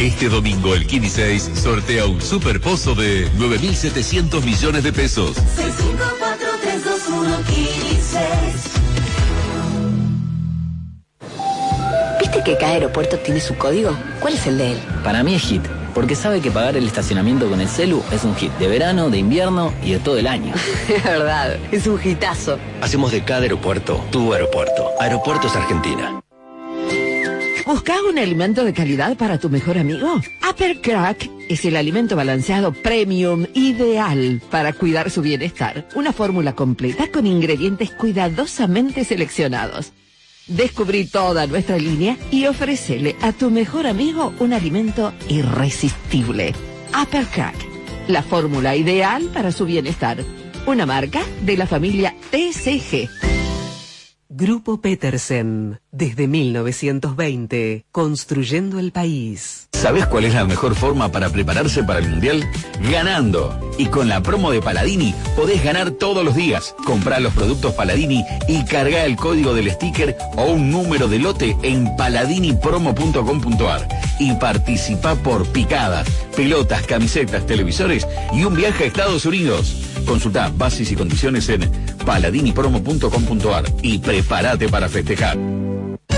Este domingo el Kini 6 sortea un superpozo de 9.700 millones de pesos. 654-321 Kini 6. ¿Viste que cada aeropuerto tiene su código? ¿Cuál es el de él? Para mí es hit, porque sabe que pagar el estacionamiento con el celu es un hit de verano, de invierno y de todo el año. Es verdad, es un hitazo. Hacemos de cada aeropuerto tu aeropuerto. Aeropuertos Argentina. ¿Buscas un alimento de calidad para tu mejor amigo? Upper Crack es el alimento balanceado premium ideal para cuidar su bienestar. Una fórmula completa con ingredientes cuidadosamente seleccionados. Descubrí toda nuestra línea y ofrécele a tu mejor amigo un alimento irresistible. Upper Crack, la fórmula ideal para su bienestar. Una marca de la familia TCG. Grupo Petersen, desde 1920, construyendo el país. ¿Sabés cuál es la mejor forma para prepararse para el Mundial? Ganando. Y con la promo de Paladini podés ganar todos los días. Comprá los productos Paladini y cargá el código del sticker o un número de lote en paladinipromo.com.ar y participá por picadas, pelotas, camisetas, televisores y un viaje a Estados Unidos. Consultá bases y condiciones en paladinipromo.com.ar y prepárate para festejar.